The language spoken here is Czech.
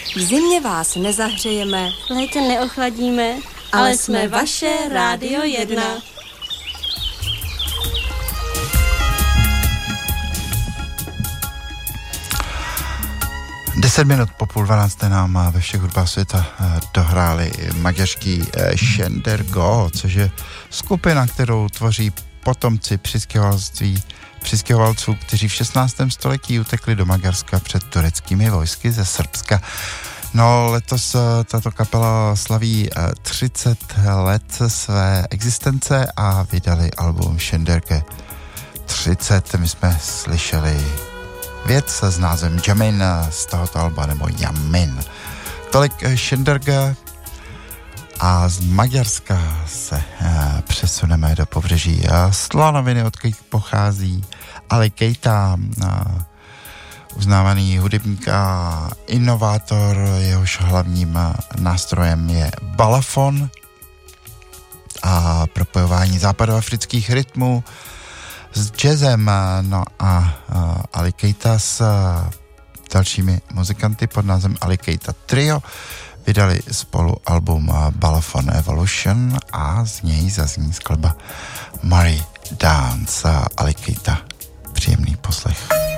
V zimě vás nezahřejeme, v létě neochladíme, ale jsme vaše Rádio 1. 10 minut po 11:30 nám ve všech hudbách světa dohráli maďarský Šendergo, což je skupina, kterou tvoří potomci přistěhovalců, kteří v 16. století utekli do Maďarska před tureckými vojsky ze Srbska. No, letos tato kapela slaví 30 let své existence a vydali album Šenderge 30. My jsme slyšeli věc s názvem Jamin z tohoto alba, nebo Jamin. Tolik Šenderge a z Maďarska se přesuneme do pobřeží Slonoviny, odkud pochází Ali Keita, uznávaný hudebník a inovátor, jehož hlavním nástrojem je balafon a propojování západoafrických rytmů s jazzem. No a Ali Keita s dalšími muzikanty pod názvem Ali Keita Trio vydali spolu album Balafon Evolution a z něj zazní skladba Mary Dance. Ali Keita. Příjemný poslech.